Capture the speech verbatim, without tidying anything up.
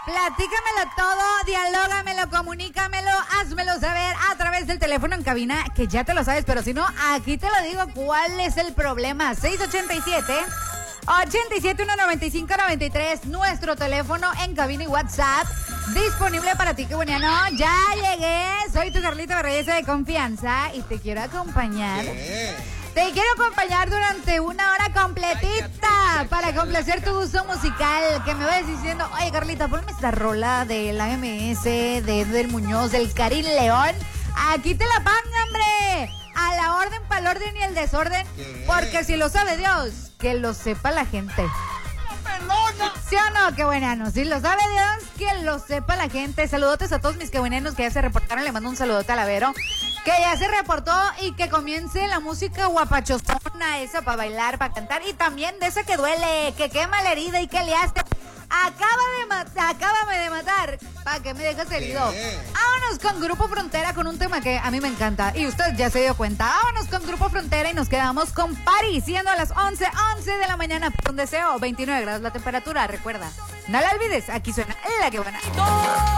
Platícamelo todo, dialógamelo, comunícamelo, házmelo saber a través del teléfono en cabina, que ya te lo sabes, pero si no, aquí te lo digo, ¿cuál es el problema? seis ocho siete, ocho siete uno nueve cinco nueve tres, nuestro teléfono en cabina y WhatsApp, disponible para ti, que bueniano. Ya llegué, soy tu Carlita Berreyesa de confianza y te quiero acompañar. ¿Qué? Te quiero acompañar durante una hora completita para complacer tu gusto musical. Que me vayas diciendo, oye Carlita, ponme esta rola de la M S, de Edel Muñoz, del Karim León. Aquí te la pongo, hombre. A la orden, para el orden y el desorden. ¿Qué? Porque si lo sabe Dios, que lo sepa la gente. ¿Sí o no, qué buenanos? Si lo sabe Dios, que lo sepa la gente. Saludotes a todos mis que buenanos que ya se reportaron. Le mando un saludote a la Vero, que ya se reportó, y que comience la música guapachosona, esa para bailar, para cantar, y también de esa que duele, que quema la herida y que le hace. Acaba de matar, acábame de matar, para que me dejes herido. Bien. Vámonos con Grupo Frontera, con un tema que a mí me encanta, y usted ya se dio cuenta. Vámonos con Grupo Frontera y nos quedamos con París, siendo a las once, once de la mañana, por un deseo, veintinueve grados la temperatura, recuerda. No la olvides, aquí suena La Que Buena.